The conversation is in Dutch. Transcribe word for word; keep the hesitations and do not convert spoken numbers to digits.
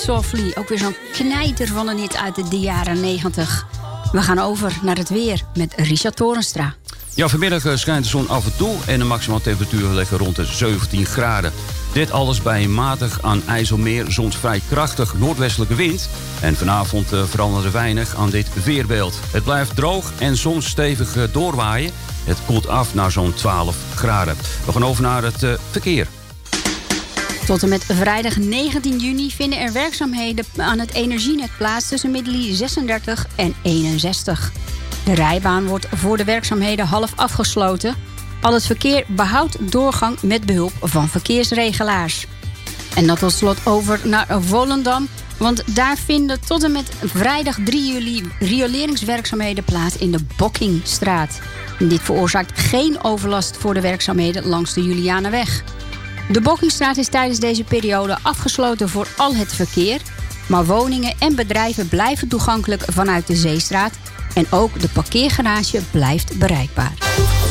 Softly. Ook weer zo'n knijter van een hit uit de jaren negentig. We gaan over naar het weer met Richard Torenstra. Ja, vanmiddag schijnt de zon af en toe en de maximale temperatuur liggen rond de zeventien graden. Dit alles bij een matig aan IJsselmeer soms vrij krachtig noordwestelijke wind. En vanavond uh, verandert er weinig aan dit weerbeeld. Het blijft droog en soms stevig uh, doorwaaien. Het koelt af naar zo'n twaalf graden. We gaan over naar het uh, verkeer. Tot en met vrijdag negentien juni vinden er werkzaamheden aan het energienet plaats tussen middelen zesendertig en eenenzestig. De rijbaan wordt voor de werkzaamheden half afgesloten. Al het verkeer behoudt doorgang met behulp van verkeersregelaars. En dan tot slot over naar Volendam. Want daar vinden tot en met vrijdag drie juli rioleringswerkzaamheden plaats in de Bokkingstraat. En dit veroorzaakt geen overlast voor de werkzaamheden langs de Julianenweg. De Bokkingstraat is tijdens deze periode afgesloten voor al het verkeer. Maar woningen en bedrijven blijven toegankelijk vanuit de Zeestraat. En ook de parkeergarage blijft bereikbaar.